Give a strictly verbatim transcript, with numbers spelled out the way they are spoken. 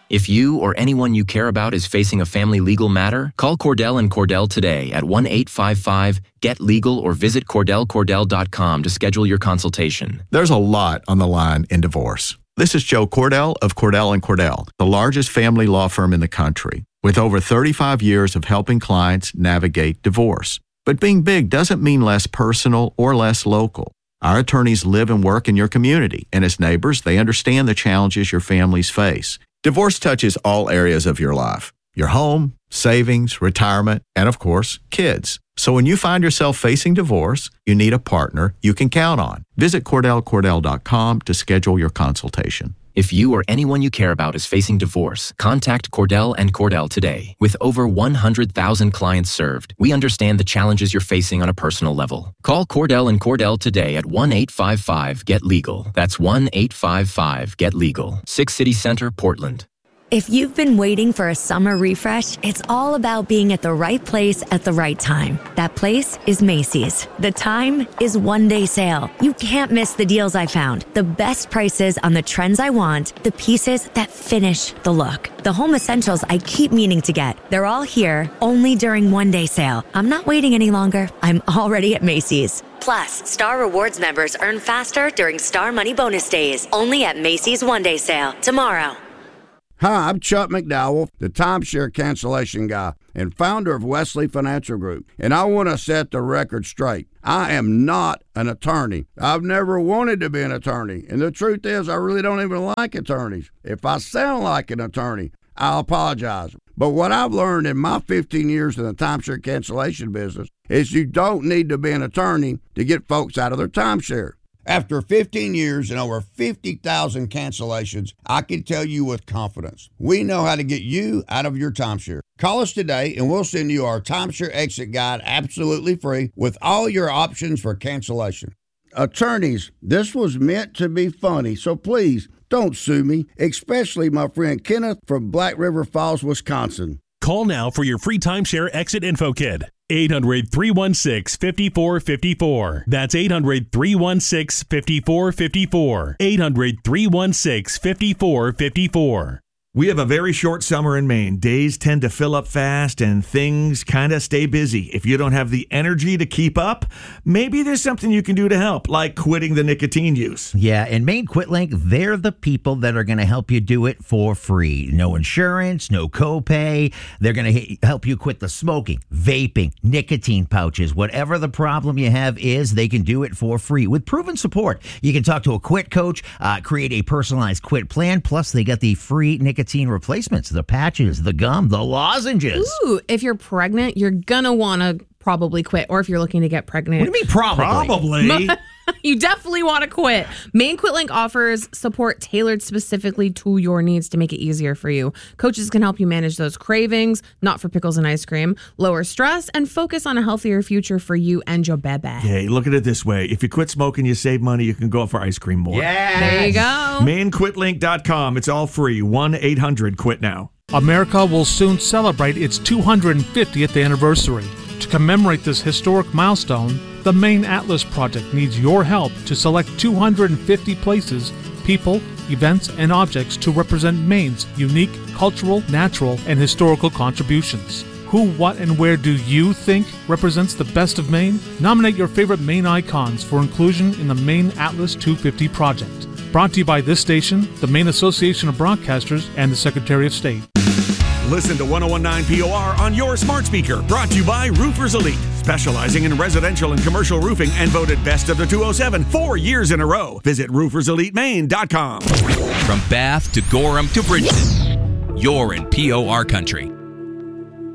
If you or anyone you care about is facing a family legal matter, call Cordell and Cordell today at one eight five five get legal or visit cordell cordell dot com to schedule your consultation. There's a lot on the line in divorce. This is Joe Cordell of Cordell and Cordell, the largest family law firm in the country, with over thirty-five years of helping clients navigate divorce. But being big doesn't mean less personal or less local. Our attorneys live and work in your community, and as neighbors, they understand the challenges your families face. Divorce touches all areas of your life: your home, savings, retirement, and of course, kids. So when you find yourself facing divorce, you need a partner you can count on. Visit cordell cordell dot com to schedule your consultation. If you or anyone you care about is facing divorce, contact Cordell and Cordell today. With over one hundred thousand clients served, we understand the challenges you're facing on a personal level. Call Cordell and Cordell today at one eight five five get legal. That's one eight five five get legal. Six City Center, Portland. If you've been waiting for a summer refresh, it's all about being at the right place at the right time. That place is Macy's. The time is one day sale. You can't miss the deals I found. The best prices on the trends I want, the pieces that finish the look. The home essentials I keep meaning to get. They're all here, only during one day sale. I'm not waiting any longer. I'm already at Macy's. Plus, Star Rewards members earn faster during Star Money Bonus Days. Only at Macy's One Day Sale tomorrow. Hi, I'm Chuck McDowell, the timeshare cancellation guy and founder of Wesley Financial Group, and I want to set the record straight. I am not an attorney. I've never wanted to be an attorney, and the truth is I really don't even like attorneys. If I sound like an attorney, I'll apologize. But what I've learned in my fifteen years in the timeshare cancellation business is you don't need to be an attorney to get folks out of their timeshare. After fifteen years and over fifty thousand cancellations, I can tell you with confidence, we know how to get you out of your timeshare. Call us today and we'll send you our timeshare exit guide absolutely free with all your options for cancellation. Attorneys, this was meant to be funny, so please don't sue me, especially my friend Kenneth from Black River Falls, Wisconsin. Call now for your free timeshare exit info kit. eight hundred, three one six, five four five four. That's eight hundred, three one six, five four five four. eight hundred, three one six, five four five four. We have a very short summer in Maine. Days tend to fill up fast and things kind of stay busy. If you don't have the energy to keep up, maybe there's something you can do to help, like quitting the nicotine use. Yeah, and Maine QuitLink, they're the people that are going to help you do it for free. No insurance, no copay. They're going to help you quit the smoking, vaping, nicotine pouches. Whatever the problem you have is, they can do it for free with proven support. You can talk to a quit coach, uh, create a personalized quit plan, plus they got the free nicotine replacements, the patches, the gum, the lozenges. Ooh, if you're pregnant, you're gonna want to probably quit, or if you're looking to get pregnant. What do you mean probably? Probably. You definitely want to quit. Maine QuitLink offers support tailored specifically to your needs to make it easier for you. Coaches can help you manage those cravings, not for pickles and ice cream, lower stress, and focus on a healthier future for you and your baby. Okay, look at it this way. If you quit smoking, you save money, you can go for ice cream more. Yeah. There you go. Maine Quit Link dot com. It's all free. one eight hundred quit now. America will soon celebrate its two hundred fiftieth anniversary. To commemorate this historic milestone, the Maine Atlas Project needs your help to select two hundred fifty places, people, events, and objects to represent Maine's unique cultural, natural, and historical contributions. Who, what, and where do you think represents the best of Maine? Nominate your favorite Maine icons for inclusion in the Maine Atlas two fifty project. Brought to you by this station, the Maine Association of Broadcasters, and the Secretary of State. Listen to ten nineteen P O R on your smart speaker. Brought to you by Roofers Elite, specializing in residential and commercial roofing and voted best of the two oh seven four years in a row. Visit roofers elite maine dot com. From Bath to Gorham to Bridgeton, you're in P O R country.